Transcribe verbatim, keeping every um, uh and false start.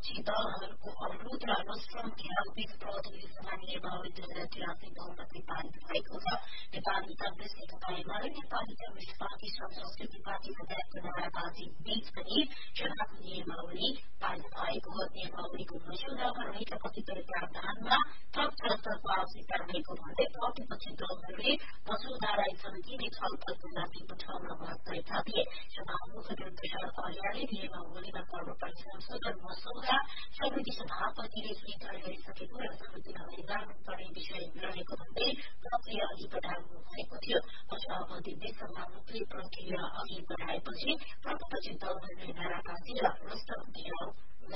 प्रतिपक्षी दलहरूको अनुरोध र अनुश्रम खेलबीच प्रतिनिधि सभा नियमावली दुई हजार तिरासी बहुमतले पारित भएको छ। नेपाली कांग्रेस नेकपा एमाले नेपाली कम्युनिष्ट पार्टी श्रम संस्कृति पार्टी लगायतको नाराबाजी बीच पनि सभाको नियमावली पारित भएको हो। नियमावलीको मस्यौदामा रहेका कतिपय प्रावधानमा थप छलफलको आवश्यकता रहेको भन्दै प्रतिपक्षी दलहरूले मस्यौदालाई समितिले छलफलको लागि पठाउन माग गरेका थिए। सभामुख डाक्टर शरद अर्यालले नियमावलीमा पर्नुपर्ने संशोधन मस्यौदा समिति सभापतिले स्वीकार गरिसकेको र समितिमा निर्धारण गर्ने विषय रहेको भन्दै प्रक्रिया अघि बढाउनु भएको थियो। सभापति बीच सभामुखले प्रक्रिया अघि बढाएपछि प्रतिपक्षी दलहरूले नाराबाजी र प्रस्ताव घेराउ